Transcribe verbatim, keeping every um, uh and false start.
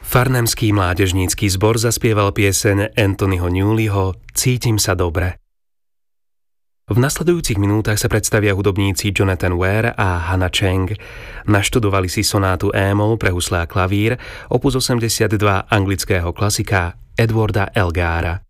Farnhamský mládežnícky zbor zaspieval pieseň Anthonyho Newleyho Cítim sa dobre. V nasledujúcich minútach sa predstavia hudobníci Jonathan Ware a Hannah Cheng. Naštudovali si sonátu E-moll pre husle a klavír, opus osemdesiatdva anglického klasika Edwarda Elgara.